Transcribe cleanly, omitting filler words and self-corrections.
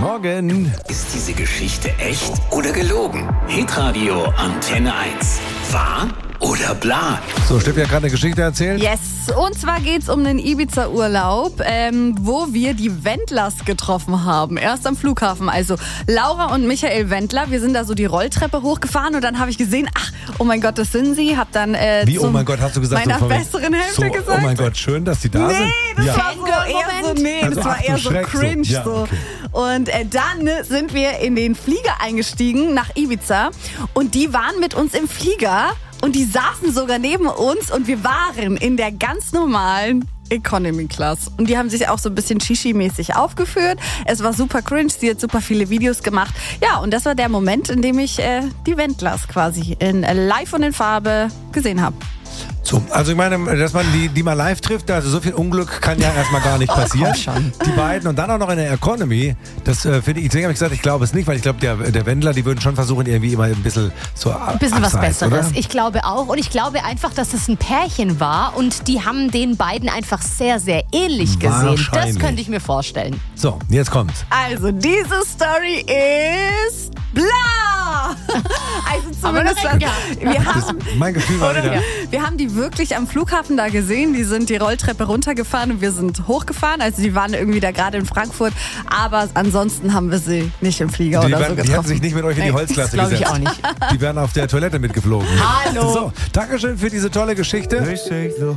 Morgen. Ist diese Geschichte echt oder gelogen? Hitradio Antenne 1. Wahr oder bla? So, Steffi hat gerade eine Geschichte erzählt. Yes, und zwar geht's um den Ibiza-Urlaub, wo wir die Wendlers getroffen haben. Erst am Flughafen, also Laura und Michael Wendler. Wir sind da so die Rolltreppe hochgefahren und dann habe ich gesehen, ach, oh mein Gott, das sind sie. Hab dann Wie, oh mein Gott, hast du gesagt? meiner so besseren Hälfte gesagt. Oh mein Gott, schön, dass die da sind. Nee, das war so eher so, Also, das war ach du eher so Schreck, cringe. so. Ja, so. okay. Und dann sind wir in den Flieger eingestiegen nach Ibiza und die waren mit uns im Flieger und die saßen sogar neben uns und wir waren in der ganz normalen Economy Class. Und die haben sich auch so ein bisschen Shishi-mäßig aufgeführt. Es war super cringe, sie hat super viele Videos gemacht. Ja, und das war der Moment, in dem ich die Wendlers quasi in live und in Farbe gesehen habe. So, also ich meine, dass man die mal live trifft, also so viel Unglück kann ja erstmal gar nicht passieren. Die beiden und dann auch noch in der Economy, das finde ich, deswegen habe ich gesagt, ich glaube es nicht, weil ich glaube, der Wendler, die würden schon versuchen, irgendwie immer ein bisschen so ein bisschen was abseits, Besseres. oder? Ich glaube auch. Und ich glaube einfach, dass es ein Pärchen war und die haben den beiden einfach sehr, sehr ähnlich gesehen. Das Wahrscheinlich. könnte ich mir vorstellen. So, jetzt kommt's. Also, diese Story ist bla! Also zumindest, Mein Gefühl war wieder. wir haben die wirklich am Flughafen da gesehen. Die sind die Rolltreppe runtergefahren und wir sind hochgefahren. Also die waren irgendwie da gerade in Frankfurt. Aber ansonsten haben wir sie nicht im Flieger oder so getroffen. Die hätten sich nicht mit euch in die Holzklasse das gesetzt. glaube ich auch nicht. Die wären auf der Toilette mitgeflogen. Hallo. So, Dankeschön für diese tolle Geschichte.